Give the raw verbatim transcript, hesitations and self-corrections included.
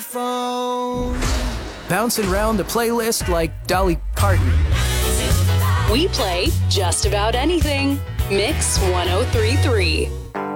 phone. Bouncing around the playlist like Dolly Parton. We play just about anything. Mix one oh three point three.